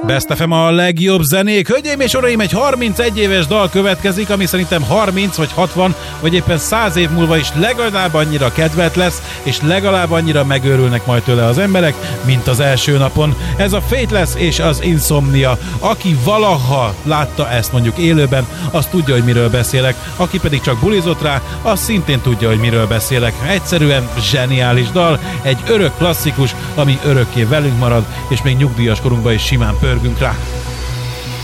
Best FM a legjobb zenék. Hölgyeim és uraim, egy 31 éves dal következik, ami szerintem 30 vagy 60 vagy éppen 100 év múlva is legalább annyira kedvelt lesz, és legalább annyira megőrülnek majd tőle az emberek, mint az első napon. Ez a Faithless és az Insomnia. Aki valaha látta ezt mondjuk élőben, az tudja, hogy miről beszélek. Aki pedig csak bulizott rá, az szintén tudja, hogy miről beszélek. Egyszerűen zseniális dal, egy örök klasszikus, ami örökké velünk marad, és még nyugdíjas korunkban is simán pörgünk rá.